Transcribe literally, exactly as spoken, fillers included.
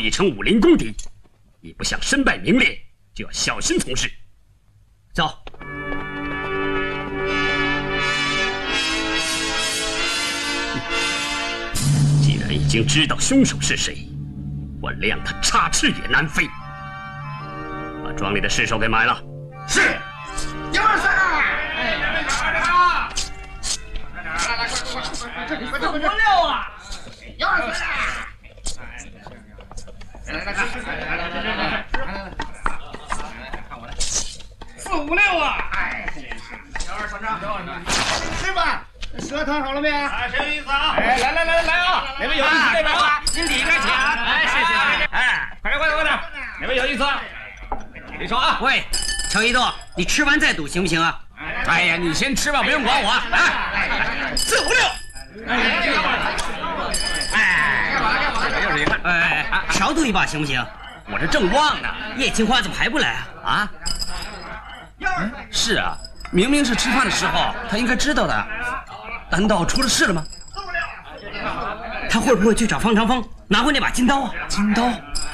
已成武林公敌，你不想身败名裂，就要小心从事。走。既然已经知道凶手是谁，我谅他插翅也难飞。把庄里的尸首给埋了。是。 幺二三。 四五六啊！ 幺二三！来来来，来来来来，看我来！四五六啊！哎，真是！幺二船长，师傅，蛇汤好了没有？哎，谁有意思啊？哎，来来来来啊！哪位有意思这边啊？您里边请。哎，谢谢谢谢。哎，快点快点快点！哪位有意思？你说啊？ 喂，程一舵，你吃完再赌行不行啊？ 哎呀，你先吃吧，不用管我。哎，四五六。 哎，干嘛干嘛？又是赢了！ 哎，少赌一把行不行？ 我这正旺呢。 叶青花怎么还不来啊？ 啊？嗯，是啊，明明是吃饭的时候，他应该知道的。难道出了事了吗？ 他会不会去找方长风拿回那把金刀啊？ 金刀？